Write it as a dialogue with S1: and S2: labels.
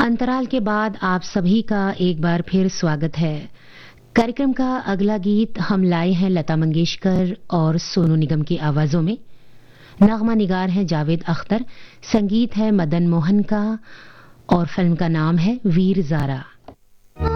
S1: अंतराल के बाद आप सभी का एक बार फिर स्वागत है। कार्यक्रम का अगला गीत हम लाए हैं लता मंगेशकर और सोनू निगम की आवाजों में। नगमा निगार है जावेद अख्तर, संगीत है मदन मोहन का और फिल्म का नाम है वीर ज़ारा।